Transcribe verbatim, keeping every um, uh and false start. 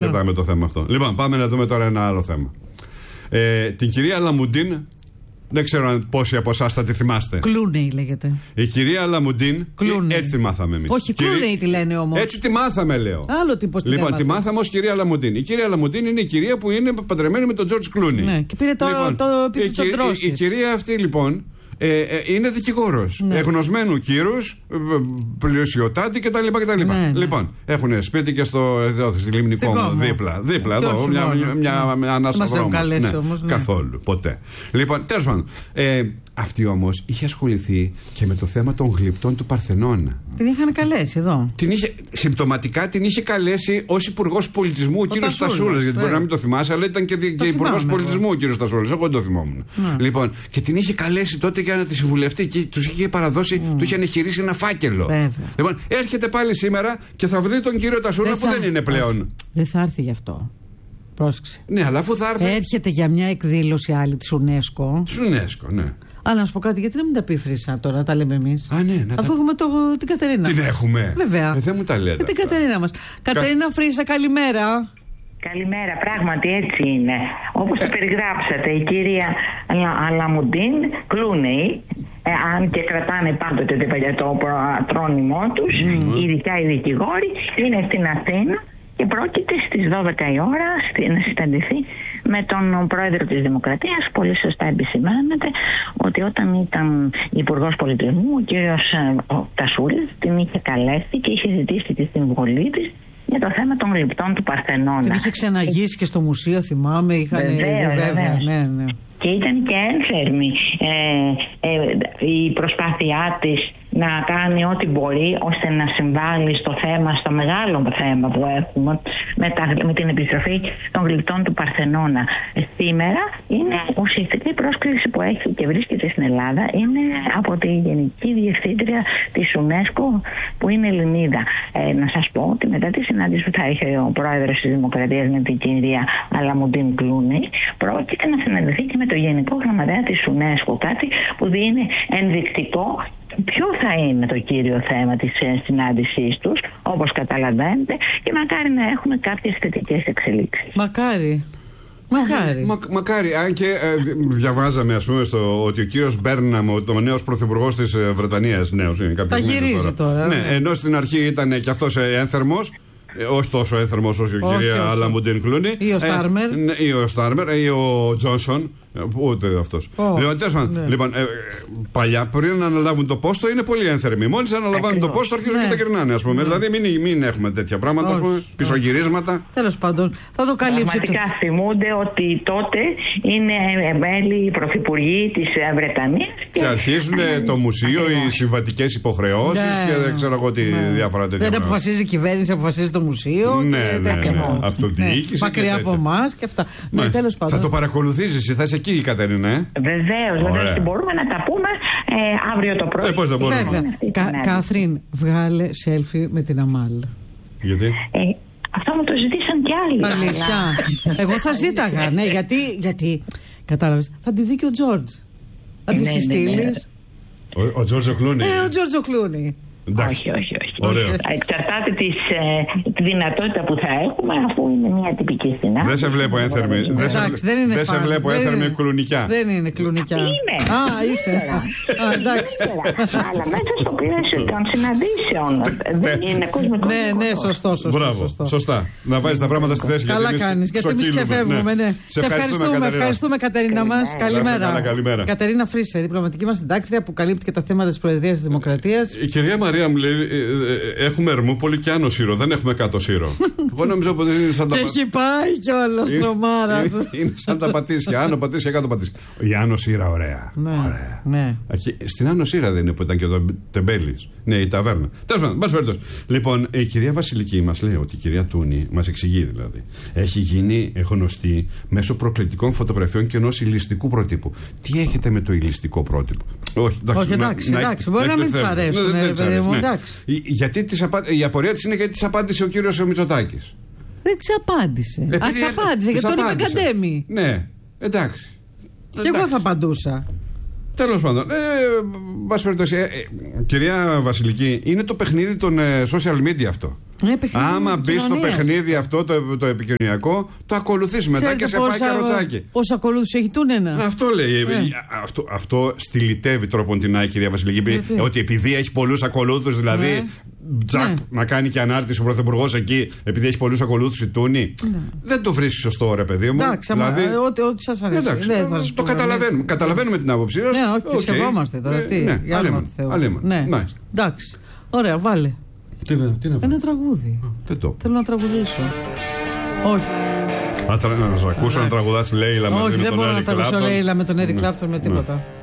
συζητάμε το θέμα αυτό. Λοιπόν, πάμε να δούμε τώρα ένα άλλο θέμα. Ε, την κυρία Λαμουντίν, δεν ξέρω αν πόσοι από εσάς θα τη θυμάστε. Κλούνεϊ λέγεται. Η κυρία Λαμουντίν, Κλούνεϊ. Έτσι τη μάθαμε εμείς. Όχι, Κυρί... Κλούνεϊ τη λένε όμως. Έτσι τη μάθαμε, λέω. Άλλο τύπος τη Λοιπόν, τη μάθαμε ως κυρία Λαμουντίν. Η κυρία Λαμουντίν είναι η κυρία που είναι παντρεμένη με τον Τζορτζ Κλούνεϊ. Ναι, και πήρε το, λοιπόν, το επίθετο η, η, η κυρία αυτή λοιπόν. Ε, ε, είναι δικηγόρος. Ναι. Εγνωσμένου κύρους, πλουσιοτάτη κτλ. κτλ. Ναι, ναι. Λοιπόν, έχουν σπίτι και στο, εδώ, στη Λίμνη Κόμο, δίπλα. Δίπλα εδώ, μια, μια, μια, μια ανάσα δρόμο. Ναι, όμως, ναι. Καθόλου, ποτέ. Λοιπόν, τέλος πάντων. Ε, αυτή όμως είχε ασχοληθεί και με το θέμα των γλυπτών του Παρθενώνα. Την είχαν καλέσει εδώ. Την είχε, συμπτωματικά την είχε καλέσει ως υπουργός πολιτισμού ο, ο κύριος Στασούλας. Γιατί μπορεί να μην το θυμάσαι, αλλά ήταν και, και υπουργός πολιτισμού εγώ. Ο κύριος Στασούλας. Εγώ δεν το θυμόμουν. Ναι. Λοιπόν, και την είχε καλέσει τότε για να τη συμβουλευτεί και τους είχε παραδώσει, mm. του είχε χειρίσει ένα φάκελο. Βέβαια. Λοιπόν, έρχεται πάλι σήμερα και θα βρει τον κύριο Τασούλα που θα... δεν είναι πλέον. Δεν θα έρθει γι' αυτό. Πρόσεξε. Ναι, αλλά αφού θα έρθει. Έρχεται για μια εκδήλωση άλλη της UNESCO. Της UNESCO, ναι. Αλλά να σου πω κάτι, γιατί να μην τα πει Φρύσα τώρα, τα λέμε εμείς. Α, ναι, αφού τα... έχουμε το, την Κατερίνα. Την μας. έχουμε. Βέβαια. Ε, δεν μου τα λέτε. Ε, την Κατερίνα μας. Κα... Κατερίνα Φρύσα, καλημέρα. Καλημέρα, πράγματι έτσι είναι. Όπως το περιγράψατε, η κυρία Λαμουντίν Κλούνεϊ, ε, αν και κρατάνε πάντοτε το παλιατό τρόνιμό τους, mm. ειδικά οι δικηγόροι, είναι στην Αθήνα και πρόκειται στις δώδεκα η ώρα να συναντηθεί με τον πρόεδρο της Δημοκρατίας. Πολύ σωστά επισημάνεται ότι όταν ήταν υπουργός πολιτισμού, ο κύριος Τασούλης την είχε καλέσει και είχε ζητήσει τη συμβολή της για το θέμα των γλυπτών του Παρθενώνα. Την είχε ξαναγήσει και στο μουσείο, θυμάμαι. Είχαν... Βεβαίως, βέβαια, ναι, ναι. Και ήταν και ένθερμη ε, ε, η προσπάθειά της να κάνει ό,τι μπορεί ώστε να συμβάλλει στο θέμα, στο μεγάλο θέμα που έχουμε με, τα, με την επιστροφή των γλυπτών του Παρθενώνα. Σήμερα είναι ουσιαστικά η πρόσκληση που έχει και βρίσκεται στην Ελλάδα είναι από τη Γενική Διευθύντρια της UNESCO που είναι Ελληνίδα. Ε, να σας πω ότι μετά τη συνάντηση που θα είχε ο πρόεδρος της Δημοκρατίας με την κυρία Λαμουντίν Κλούνεϊ, πρόκειται να συναντηθεί και με το Γενικό Γραμματέα της UNESCO, κάτι που είναι ενδεικτικό ποιο θα είναι το κύριο θέμα της συνάντησής τους, όπως καταλαβαίνετε, και μακάρι να έχουμε κάποιες θετικές εξελίξεις. Μακάρι. Μακάρι. Μα, μακάρι, αν και ε, διαβάζαμε ας πούμε στο, ότι ο κύριος Μπέρναμ, ο νέος πρωθυπουργός της ε, Βρετανίας, νέος είναι τα γυρίζει τώρα. τώρα ναι, ναι, ενώ στην αρχή ήταν και αυτός ε, ένθερμος. Ε, όχι τόσο ένθερμος όσο η όχι, κυρία Λαμουντίν Κλούνεϊ. Ή ο Στάρμερ. Ε, ή ο Στάρμερ ή ο Τζόνσον. Ούτε αυτός. Oh, λοιπόν, ναι. λοιπόν ε, παλιά πριν να αναλάβουν το πόστο είναι πολύ ένθερμοι. Μόλις αναλαμβάνουν το πόστο αρχίζουν ναι. και τα γυρνάνε, ας πούμε. Ναι. Δηλαδή μην, μην έχουμε τέτοια πράγματα, ας πούμε, πισωγυρίσματα. Τέλος πάντων, θα το καλύψετε. Πραγματικά θυμούνται ότι τότε είναι μέλη πρωθυπουργοί της Βρετανίας. Και, και αρχίζουν το μουσείο, οι συμβατικές υποχρεώσεις ναι. και δεν ξέρω εγώ τι ναι. διάφορα τέτοια. Δεν αποφασίζει η κυβέρνηση, αποφασίζει το μουσείο. Ναι, ναι, ναι. Αυτοδιοίκηση. Μακριά από εμάς και αυτά. Θα το παρακολουθήσεις, θα είσαι εκεί η Κατερίνα, ε. Βεβαίως, βεβαίως. Και μπορούμε να τα πούμε ε, αύριο το πρωί. Ε, πώς δεν μπορούμε. Βέβαια. Κα, Κάθριν, βγάλε selfie με την Αμάλ. Γιατί? Ε, αυτό μου το ζητήσαν κι άλλοι. Αλήθεια. Εγώ θα ζήταγα, ναι, γιατί, γιατί κατάλαβες, θα τη δει και ο Τζόρτζ. Θα τη στείλεις. Ο Τζόρτζο Κλούνεϊ. Ε, ο Τζόρτζο Κλούνεϊ. Όχι, όχι, όχι. Εξαρτάται της, ε, τη δυνατότητα που θα έχουμε, αφού είναι μια τυπική συνάντηση. Δεν σε βλέπω ένθερμη. Δεν σε, δεν σε βλέπω ένθερμη κλουνικιά. Δεν είναι κλουνικιά. Είναι. Α, είσαι. Α, εντάξει. Αλλά μέσα στο πλαίσιο των συναντήσεων. Δεν είναι κοσμικό. Ναι, ναι, σωστό, σωστό. Μπράβο, σωστά. Να βάζεις τα πράγματα στη θέση. Καλά κάνεις, γιατί εμείς ξεφεύγουμε. Σε ευχαριστούμε, ευχαριστούμε Κατερίνα μας. Καλημέρα. Κατερίνα Φρύσα, διπλωματική μας συντάκτρια που καλύπτει και τα θέματα της Προεδρίας της Δημοκρατίας. Η κυρία Μαρία μου λέει, ε, ε, έχουμε Ερμούπολη και Άνω Σύρο, δεν έχουμε Κάτω Σύρο. Εγώ νομίζω ότι είναι σαν τα πατήσια. Και έχει πάει κιόλας τρομάρα. Είναι, είναι σαν τα πατήσια, Άνω πατήσια, Κάτω πατήσια. Η Άνω Σύρα, ωραία. Ναι, ωραία. Ναι. Στην Άνω Σύρα δεν είναι που ήταν και ο Τεμπέλης. Ναι, η ταβέρνα. Τέλος πάντων, μπας περιπτώσει. Λοιπόν, η κυρία Βασιλική μας λέει ότι η κυρία Τούνη, μας εξηγεί δηλαδή, έχει γίνει γνωστή μέσω προκλητικών φωτογραφιών και ενός ηλιστικού προτύπου. Τι έχετε με το ηλιστικό πρότυπο? Όχι, εντάξει, όχι, εντάξει, να, εντάξει να, μπορεί να, να μην της αρέσουν. Ναι, ναι, ναι, ναι. Γιατί της απα... Η απορία της είναι γιατί της απάντησε ο κύριος Μητσοτάκης. Δεν της απάντησε. Ε, Α, της απάντησε γιατί τον είπε Καντέμι. Ναι, εντάξει. Και εγώ θα απαντούσα. Τέλος πάντων, ε, μας περιπτώσει, ε, ε, κυρία Βασιλική, είναι το παιχνίδι των ε, social media αυτό. Ε, Άμα μπει στο παιχνίδι αυτό το, το επικοινωνιακό, το ακολουθεί μετά και σε πόσα, πάει καροτσάκι. Πόσου ακολούθου έχει τούνενα. Αυτό λέει. Ε. Αυτό, αυτό στυλιτεύει τρόπον την Άκη, κυρία Βασιλική. Ε, ότι επειδή έχει πολλού ακολούθου, δηλαδή. Ε. Τζακ, ναι. Να κάνει και ανάρτηση ο πρωθυπουργός εκεί, επειδή έχει πολλούς ακολούθους η Τούνη. Ναι. Δεν το βρίσκει σωστό, ρε παιδί μου. Εντάξει, δηλαδή, α, ό,τι, ό,τι σας αρέσει. Εντάξει, δεν θα σας το καταλαβαίνουμε. Καταλαβαίνουμε την άποψή σας. Ναι, όχι, okay. Σεβόμαστε τώρα. Τι, ναι, αλίμον. Ναι. Ναι. Εντάξει. Ωραία, βάλε. Τι, τι να βάλε. Ένα τραγούδι. Τι το. Θέλω να τραγουδήσω. Όχι. Να σα ακούσω να τραγουδάς Λέιλα μαζί με τον Έρικ Κλάπτον. Όχι, δεν μπορώ να τραγουδήσω Λέιλα με τον Έρικ Κλάπτον με τίποτα.